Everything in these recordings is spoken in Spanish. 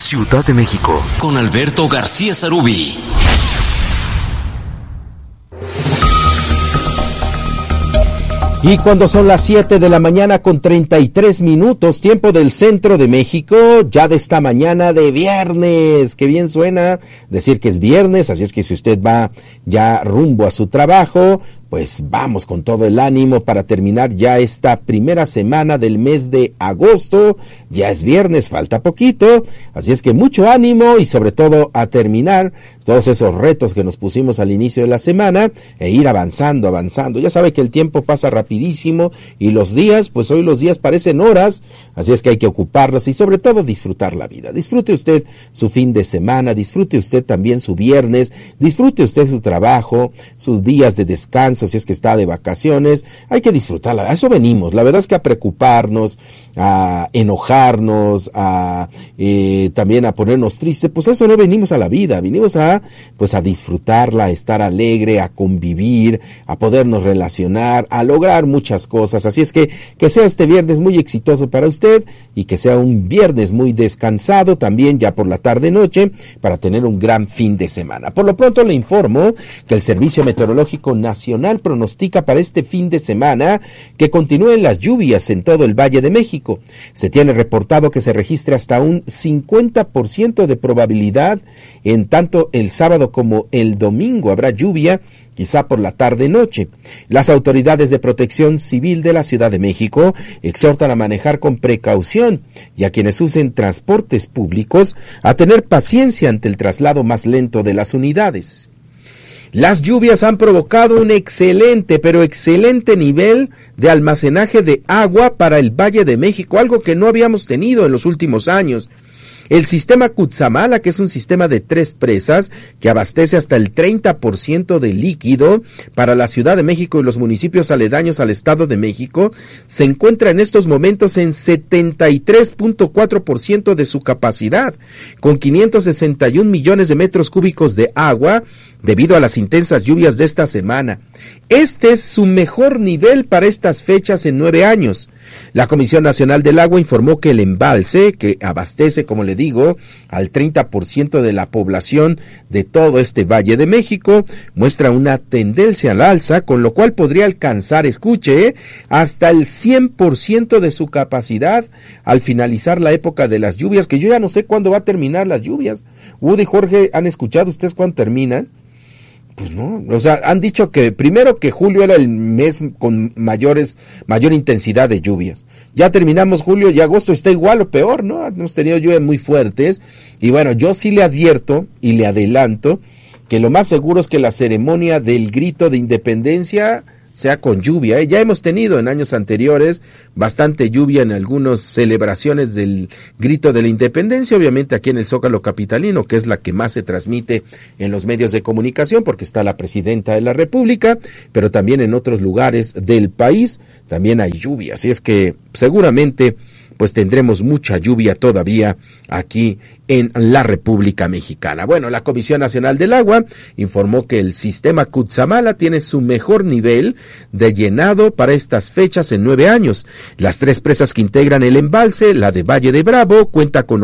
Ciudad de México, con Alberto García Sarubí. Y cuando son las 7 de la mañana con 33 minutos, tiempo del centro de México, ya de esta mañana de viernes, que bien suena decir que es viernes, así es que si usted va ya rumbo a su trabajo, pues vamos con todo el ánimo para terminar ya esta primera semana del mes de agosto. Ya es viernes, falta poquito, así es que mucho ánimo y sobre todo a terminar todos esos retos que nos pusimos al inicio de la semana e ir avanzando. Ya sabe que el tiempo pasa rapidísimo y los días, pues hoy los días parecen horas, así es que hay que ocuparlas y sobre todo disfrutar la vida. Disfrute usted su fin de semana, disfrute usted también su viernes, disfrute usted su trabajo, sus días de descanso, si es que está de vacaciones, hay que disfrutarla. A eso venimos, la verdad es que a preocuparnos, a enojarnos, también a ponernos tristes, pues eso no venimos a la vida, venimos a disfrutarla, a estar alegre, a convivir, a podernos relacionar, a lograr muchas cosas. Así es que sea este viernes muy exitoso para usted y que sea un viernes muy descansado también ya por la tarde noche para tener un gran fin de semana. Por lo pronto le informo que el Servicio Meteorológico Nacional pronostica para este fin de semana que continúen las lluvias en todo el Valle de México. Se tiene reportado que se registre hasta un 50% de probabilidad, en tanto el sábado como el domingo habrá lluvia, quizá por la tarde-noche. Las autoridades de protección civil de la Ciudad de México exhortan a manejar con precaución y a quienes usen transportes públicos a tener paciencia ante el traslado más lento de las unidades. Las lluvias han provocado un excelente nivel de almacenaje de agua para el Valle de México, algo que no habíamos tenido en los últimos años. El sistema Cutzamala, que es un sistema de 3 presas que abastece hasta el 30% de líquido para la Ciudad de México y los municipios aledaños al Estado de México, se encuentra en estos momentos en 73.4% de su capacidad, con 561 millones de metros cúbicos de agua debido a las intensas lluvias de esta semana. Este es su mejor nivel para estas fechas en 9 años. La Comisión Nacional del Agua informó que el embalse, que abastece, como le digo, al 30% de la población de todo este Valle de México, muestra una tendencia al alza, con lo cual podría alcanzar, escuche, hasta el 100% de su capacidad al finalizar la época de las lluvias, que yo ya no sé cuándo va a terminar las lluvias. Woody, Jorge, ¿han escuchado ustedes cuándo terminan? Pues no, o sea, han dicho que primero que julio era el mes con mayor intensidad de lluvias. Ya terminamos julio y agosto está igual o peor, ¿no? Hemos tenido lluvias muy fuertes y bueno, yo sí le advierto y le adelanto que lo más seguro es que la ceremonia del grito de independencia sea con lluvia, Ya hemos tenido en años anteriores bastante lluvia en algunas celebraciones del grito de la independencia, obviamente aquí en el Zócalo capitalino, que es la que más se transmite en los medios de comunicación, porque está la presidenta de la República, pero también en otros lugares del país también hay lluvia, así es que seguramente pues tendremos mucha lluvia todavía aquí en la República Mexicana. Bueno, la Comisión Nacional del Agua informó que el sistema Cutzamala tiene su mejor nivel de llenado para estas fechas en 9 años. Las 3 presas que integran el embalse, la de Valle de Bravo, cuenta con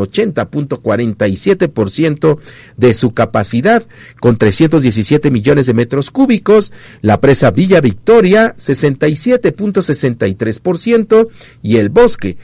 80.47% de su capacidad, con 317 millones de metros cúbicos, la presa Villa Victoria, 67.63%, y el Bosque,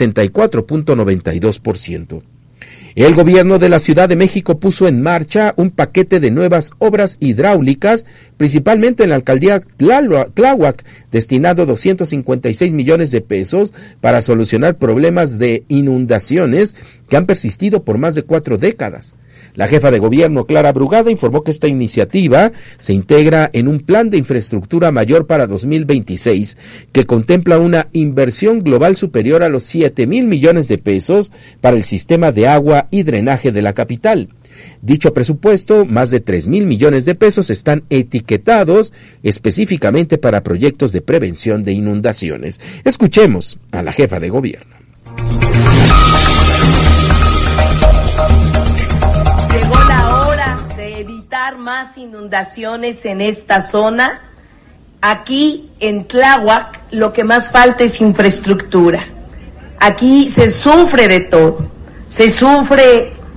64.92%. El gobierno de la Ciudad de México puso en marcha un paquete de nuevas obras hidráulicas, principalmente en la alcaldía Tláhuac, destinado a 256 millones de pesos para solucionar problemas de inundaciones que han persistido por más de 4 décadas. La jefa de gobierno, Clara Brugada, informó que esta iniciativa se integra en un plan de infraestructura mayor para 2026, que contempla una inversión global superior a los 7,000 millones de pesos para el sistema de agua y drenaje de la capital. Dicho presupuesto, más de 3,000 millones de pesos están etiquetados específicamente para proyectos de prevención de inundaciones. Escuchemos a la jefa de gobierno. Llegó la hora de evitar más inundaciones en esta zona. Aquí en Tláhuac lo que más falta es infraestructura. Aquí se sufre de todo. Se sufre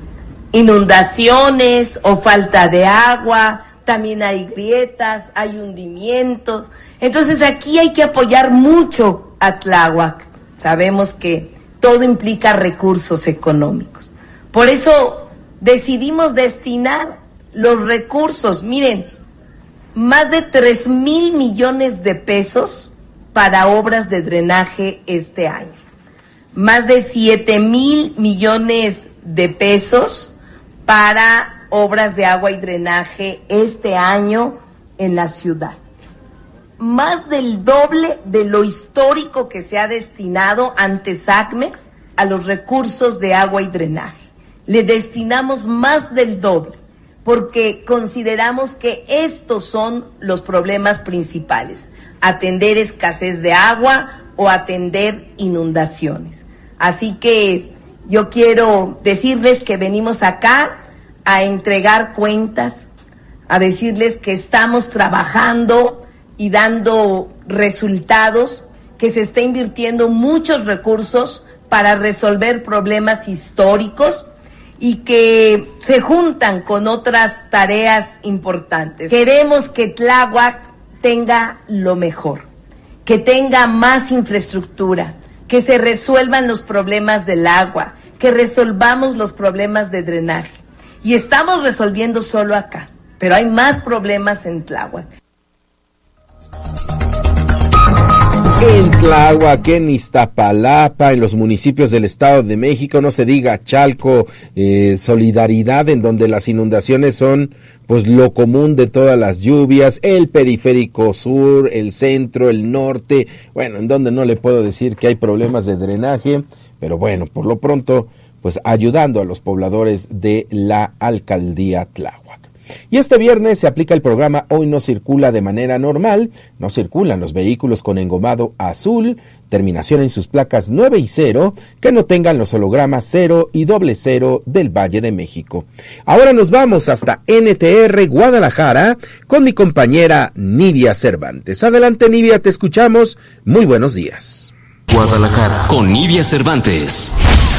inundaciones o falta de agua, también hay grietas, hay hundimientos. Entonces aquí hay que apoyar mucho a Tláhuac. Sabemos que todo implica recursos económicos. Por eso decidimos destinar los recursos, miren, más de 3,000 millones de pesos para obras de drenaje este año. Más de 7,000 millones de pesos para obras de agua y drenaje este año en la ciudad. Más del doble de lo histórico que se ha destinado ante SACMEX a los recursos de agua y drenaje. Le destinamos más del doble, porque consideramos que estos son los problemas principales: atender escasez de agua o atender inundaciones. Así que yo quiero decirles que venimos acá a entregar cuentas, a decirles que estamos trabajando y dando resultados, que se está invirtiendo muchos recursos para resolver problemas históricos y que se juntan con otras tareas importantes. Queremos que Tláhuac tenga lo mejor, que tenga más infraestructura, que se resuelvan los problemas del agua, que resolvamos los problemas de drenaje. Y estamos resolviendo solo acá, pero hay más problemas en Tláhuac. En Tláhuac, en Iztapalapa, en los municipios del Estado de México, no se diga Chalco, Solidaridad, en donde las inundaciones son pues lo común de todas las lluvias, el periférico sur, el centro, el norte, bueno, en donde no le puedo decir que hay problemas de drenaje, pero bueno, por lo pronto, pues ayudando a los pobladores de la alcaldía Tláhuac. Y este viernes se aplica el programa Hoy no circula de manera normal, no circulan los vehículos con engomado azul, terminación en sus placas 9 y 0, que no tengan los hologramas 0 y 00 del Valle de México. Ahora nos vamos hasta NTR Guadalajara con mi compañera Nidia Cervantes. Adelante, Nidia, te escuchamos. Muy buenos días. Guadalajara con Nidia Cervantes.